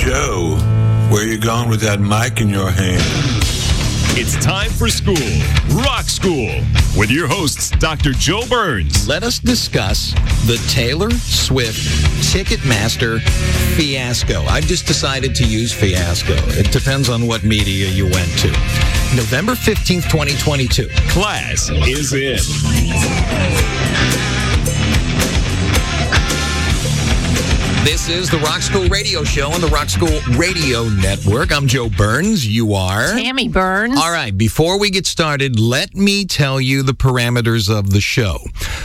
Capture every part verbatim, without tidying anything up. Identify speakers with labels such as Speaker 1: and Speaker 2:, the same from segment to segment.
Speaker 1: Joe, where you going with that mic in your hand?
Speaker 2: It's time for school, Rock School, with your hosts, Doctor Joe Burns.
Speaker 3: Let us discuss the Taylor Swift Ticketmaster fiasco. I've just decided to use fiasco. It depends on what media you went to. November fifteenth, twenty twenty-two.
Speaker 2: Class is in.
Speaker 3: This is the Rock School Radio Show on the Rock School Radio Network. I'm Joe Burns. You are?
Speaker 4: Tammy Burns.
Speaker 3: All right, before we get started, let me tell you the parameters of the show.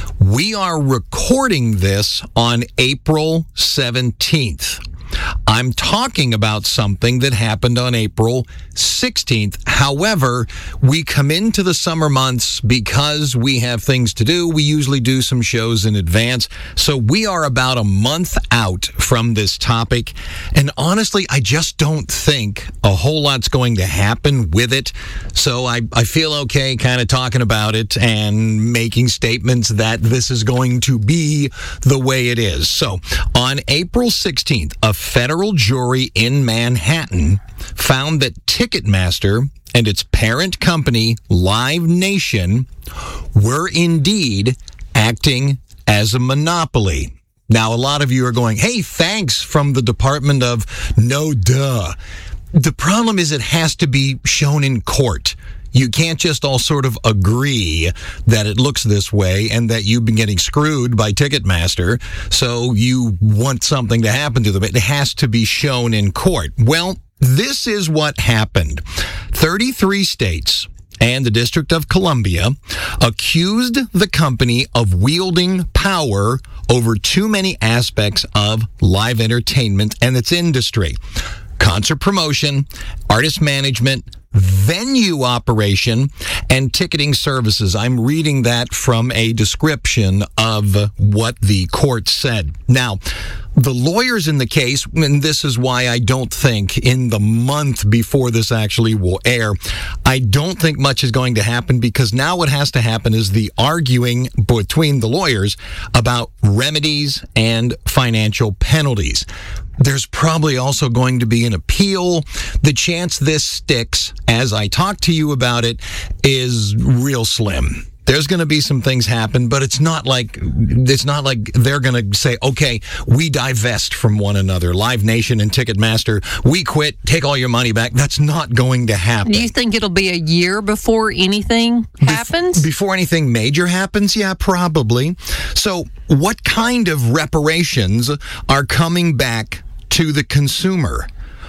Speaker 3: We are recording this on April seventeenth. I'm talking about something that happened on April sixteenth. However, we come into the summer months because we have things to do. We usually do some shows in advance. So we are about a month out from this topic. And honestly, I just don't think a whole lot's going to happen with it. So I, I feel okay kind of talking about it and making statements that this is going to be the way it is. So on April sixteenth, a federal jury in Manhattan found that Ticketmaster and its parent company, Live Nation, were indeed acting as a monopoly. Now, a lot of you are going, hey, thanks from the Department of No Duh. The problem is it has to be shown in court. You can't just all sort of agree that it looks this way and that you've been getting screwed by Ticketmaster, so you want something to happen to them. It has to be shown in court. Well, this is what happened. thirty-three states and the District of Columbia accused the company of wielding power over too many aspects of live entertainment and its industry. Concert promotion, artist management, venue operation, and ticketing services. I'm reading that from a description of what the court said. Now, the lawyers in the case, and this is why I don't think in the month before this actually will air, I don't think much is going to happen, because now what has to happen is the arguing between the lawyers about remedies and financial penalties. There's probably also going to be an appeal. The chance this sticks, as I talk to you about it, is real slim. There's going to be some things happen, but it's not like it's not like they're going to say, okay, we divest from one another. Live Nation and Ticketmaster, we quit, take all your money back. That's not going to happen.
Speaker 4: Do you think it'll be a year before anything happens?
Speaker 3: Bef- before anything major happens? Yeah, probably. So what kind of reparations are coming back to the consumer?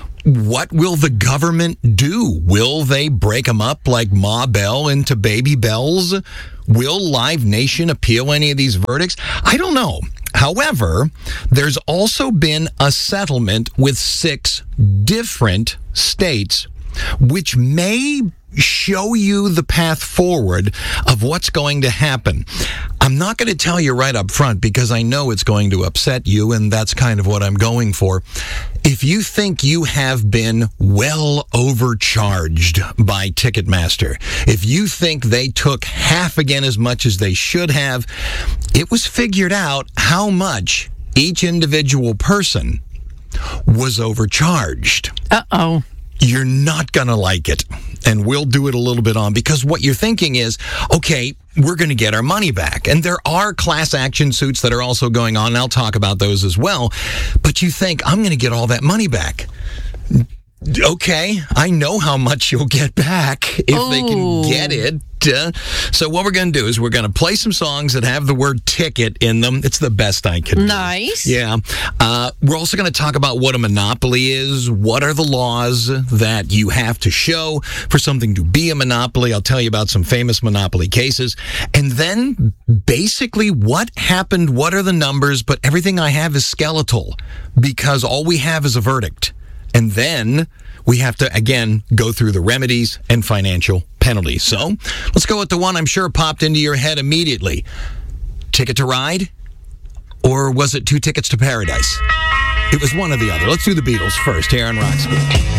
Speaker 3: What will the government do? Will they break them up like Ma Bell into Baby Bells? Will Live Nation appeal any of these verdicts? I don't know. However, there's also been a settlement with six different states, which may show you the path forward of what's going to happen. I'm not going to tell you right up front because I know it's going to upset you, and that's kind of what I'm going for. If you think you have been well overcharged by Ticketmaster, if you think they took half again as much as they should have, it was figured out how much each individual person was overcharged.
Speaker 4: Uh-oh.
Speaker 3: You're not going to like it. And we'll do it a little bit on, because what you're thinking is, okay, we're going to get our money back. And there are class action suits that are also going on, and I'll talk about those as well. But you think, I'm going to get all that money back. Okay, I know how much you'll get back if
Speaker 4: Ooh.
Speaker 3: they can get it. Uh, so what we're going to do is we're going to play some songs that have the word ticket in them. It's the best I can do.
Speaker 4: Nice.
Speaker 3: Yeah. Uh, we're also going to talk about what a monopoly is. What are the laws that you have to show for something to be a monopoly? I'll tell you about some famous monopoly cases. And then basically what happened, what are the numbers, but everything I have is skeletal because all we have is a verdict. And then we have to, again, go through the remedies and financial penalties. So let's go with the one I'm sure popped into your head immediately. Ticket to Ride? Or was it Two Tickets to Paradise? It was one or the other. Let's do the Beatles first here on Rock School.